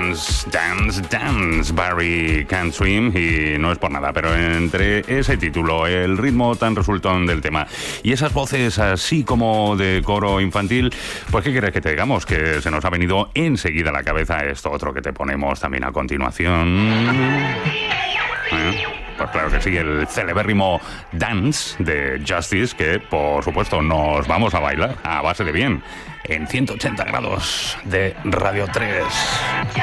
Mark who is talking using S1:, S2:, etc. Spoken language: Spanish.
S1: Dance, Dance, Dance, Barry Can't Swim, y no es por nada, pero entre ese título, el ritmo tan resultón del tema y esas voces así como de coro infantil, pues ¿qué quieres que te digamos? Que se nos ha venido enseguida a la cabeza esto otro que te ponemos también a continuación. Pues claro que sí, el celebérrimo Dance de Justice, que por supuesto nos vamos a bailar a base de bien en 180 grados de Radio 3.